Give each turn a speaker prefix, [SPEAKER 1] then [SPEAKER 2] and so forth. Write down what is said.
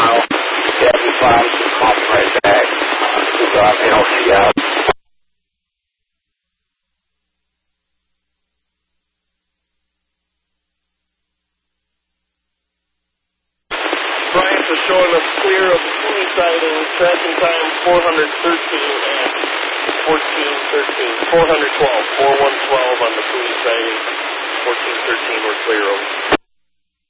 [SPEAKER 1] mile. Deputy 5, off right back. Keep off NOC out.
[SPEAKER 2] Bryant is showing us clear of the Cooney siding, tracking time 413 at 1413. 412 on the Cooney siding, 1413 we're clear of.